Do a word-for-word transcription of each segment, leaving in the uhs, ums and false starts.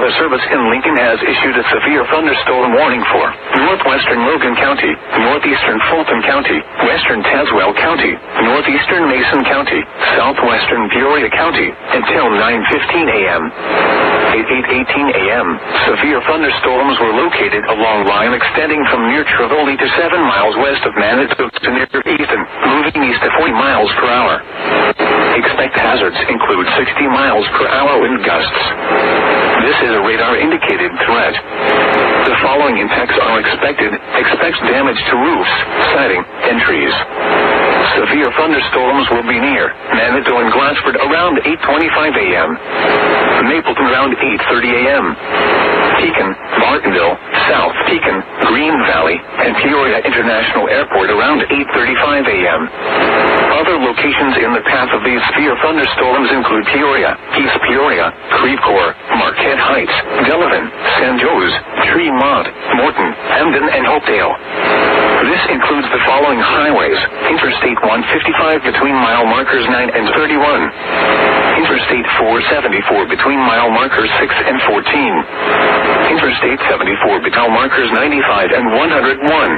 Weather Service in Lincoln has issued a severe thunderstorm warning for northwestern Logan County, northeastern Fulton County, western Tazewell County, northeastern Mason County, southwestern Peoria County until nine fifteen a.m. At eight eighteen a.m., severe thunderstorms were located along line extending from near Trevoli to seven miles west of Manitoba to near Easton, moving east at forty miles per hour. Expect hazards include sixty miles per hour wind gusts. This is a radar-indicated threat. The following impacts are expected. Expect damage to roofs, siding, and trees. Severe thunderstorms will be near Manitou and Glassford around eight twenty-five a.m. Mapleton around eight thirty a.m. Pekin, Martinville, South Pekin, Green Valley, and Peoria International Airport around eight thirty-five a.m. Other locations in the path of these severe thunderstorms include Peoria, East Peoria, Creve Coeur, Marquette Heights, Delavan, San Jose, Tremont, Morton, Hamden, and Hopedale. This includes the following highways: Interstate one fifty-five between mile markers nine and thirty-one. Interstate four seventy-four between mile markers six and fourteen. Interstate seventy-four between mile markers ninety-five and one hundred one.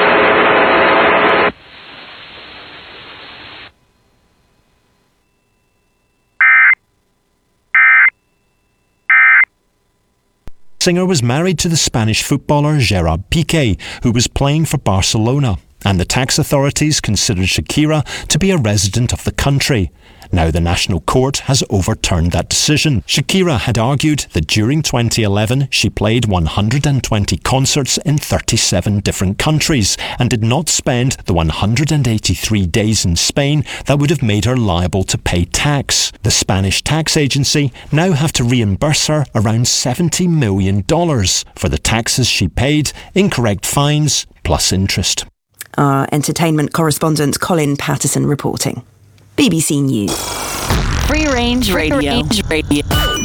Singer was married to the Spanish footballer Gerard Piqué, who was playing for Barcelona, and the tax authorities considered Shakira to be a resident of the country. Now the National Court has overturned that decision. Shakira had argued that during twenty eleven she played one hundred twenty concerts in thirty-seven different countries and did not spend the one hundred eighty-three days in Spain that would have made her liable to pay tax. The Spanish tax agency now have to reimburse her around seventy million dollars for the taxes she paid, incorrect fines, plus interest. Our entertainment correspondent Colin Patterson reporting. B B C News. Free Range Radio. Free Range Radio.